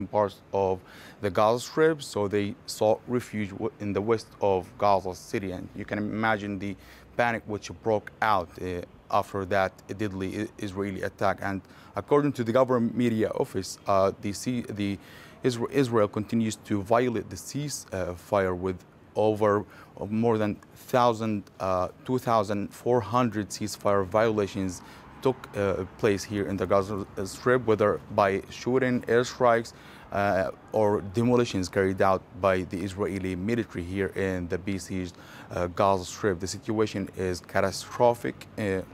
parts of the Gaza Strip, so they sought refuge in the west of Gaza City. And you can imagine the panic which broke out after that deadly Israeli attack. And according to the government media office, Israel continues to violate the ceasefire with over more than 2,400 ceasefire violations took place here in the Gaza Strip, whether by shooting, airstrikes, or demolitions carried out by the Israeli military here in the besieged Gaza Strip. The situation is catastrophic.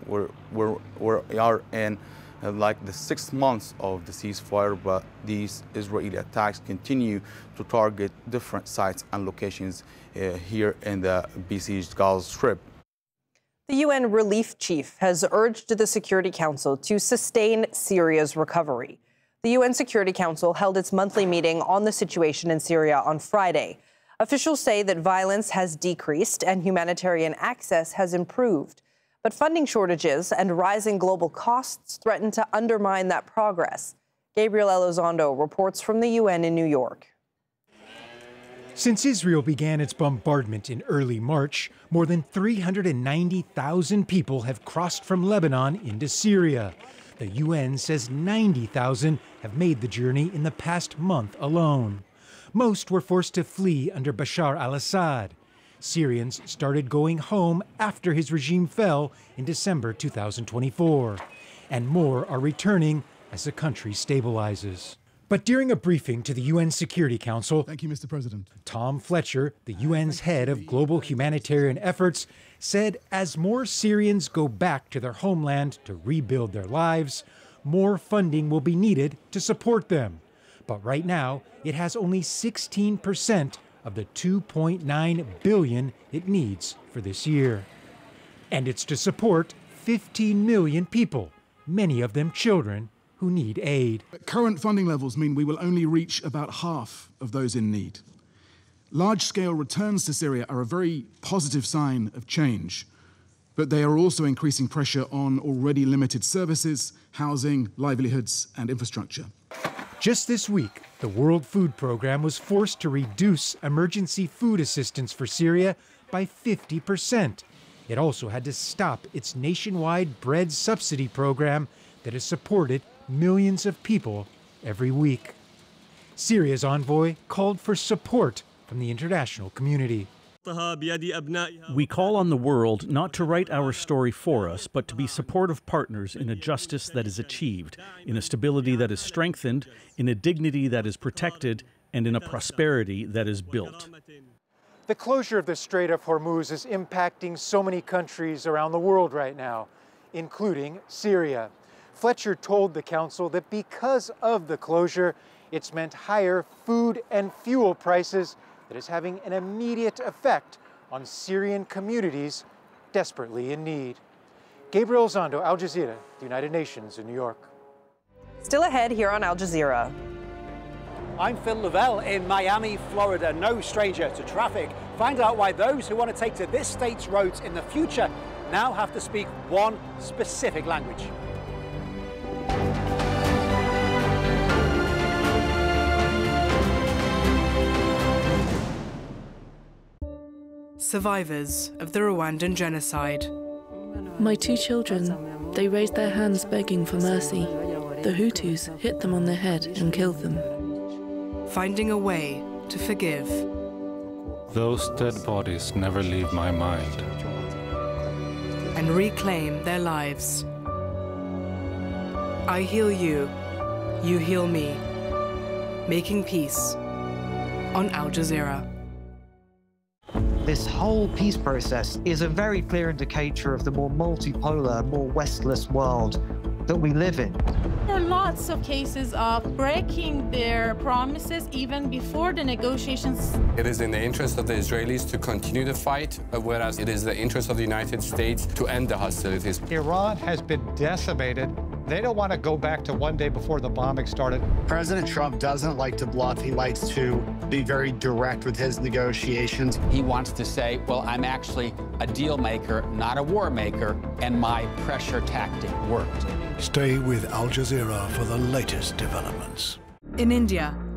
We are in like the 6 months of the ceasefire, but these Israeli attacks continue to target different sites and locations here in the besieged Gaza Strip. The UN relief chief has urged the Security Council to sustain Syria's recovery. The UN Security Council held its monthly meeting on the situation in Syria on Friday. Officials say that violence has decreased and humanitarian access has improved. But funding shortages and rising global costs threaten to undermine that progress. Gabriel Elizondo reports from the UN in New York. Since Israel began its bombardment in early March, more than 390,000 people have crossed from Lebanon into Syria. The UN says 90,000 have made the journey in the past month alone. Most were forced to flee under Bashar al-Assad. Syrians started going home after his regime fell in December 2024. And more are returning as the country stabilizes. But during a briefing to the UN Security Council, Thank you, Mr. President. Tom Fletcher, the UN's head of global humanitarian efforts, said as more Syrians go back to their homeland to rebuild their lives, more funding will be needed to support them. But right now, it has only 16% of the $2.9 billion it needs for this year. And it's to support 15 million people, many of them children, who need aid. Current funding levels mean we will only reach about half of those in need. Large-scale returns to Syria are a very positive sign of change, but they are also increasing pressure on already limited services, housing, livelihoods, and infrastructure. Just this week, the World Food Programme was forced to reduce emergency food assistance for Syria by 50%. It also had to stop its nationwide bread subsidy program that has supported millions of people every week. Syria's envoy called for support from the international community. We call on the world not to write our story for us, but to be supportive partners in a justice that is achieved, in a stability that is strengthened, in a dignity that is protected, and in a prosperity that is built. The closure of the Strait of Hormuz is impacting so many countries around the world right now, including Syria. Fletcher told the council that because of the closure, it's meant higher food and fuel prices that is having an immediate effect on Syrian communities desperately in need. Gabriel Elizondo, Al Jazeera, the United Nations in New York. Still ahead here on Al Jazeera. I'm Phil Lavelle in Miami, Florida, no stranger to traffic. Find out why those who want to take to this state's roads in the future now have to speak one specific language. Survivors of the Rwandan genocide. My 2 children, they raised their hands begging for mercy. The Hutus hit them on the head and killed them. Finding a way to forgive. Those dead bodies never leave my mind. And reclaim their lives. I heal you, you heal me. Making peace on Al Jazeera. This whole peace process is a very clear indicator of the more multipolar, more Westless world that we live in. There are lots of cases of breaking their promises even before the negotiations. It is in the interest of the Israelis to continue the fight, whereas it is the interest of the United States to end the hostilities. Iran has been decimated. They don't want to go back to one day before the bombing started. President Trump doesn't like to bluff. He likes to be very direct with his negotiations. He wants to say, well, I'm actually a deal maker, not a war maker, and my pressure tactic worked. Stay with Al Jazeera for the latest developments. In India,